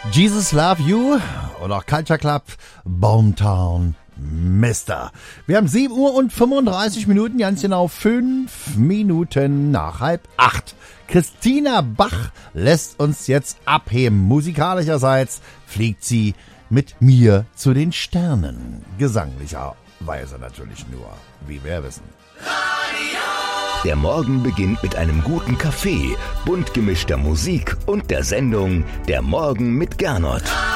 Jesus Love You oder Culture Club, Boomtown Mister. Wir haben 7 Uhr und 35 Minuten, ganz genau 5 Minuten nach 7:30. Christina Bach lässt uns jetzt abheben. Musikalischerseits fliegt sie mit mir zu den Sternen. Gesanglicherweise natürlich nur, wie wir wissen. Der Morgen beginnt mit einem guten Kaffee, bunt gemischter Musik und der Sendung Der Morgen mit Gernot.